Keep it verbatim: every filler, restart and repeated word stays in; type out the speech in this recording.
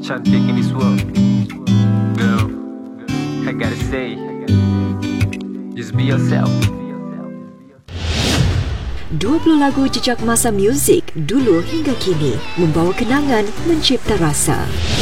Cantik in this world, girl, I gotta say, just be yourself. dua puluh lagu jejak masa muzik dulu hingga kini membawa kenangan mencipta rasa.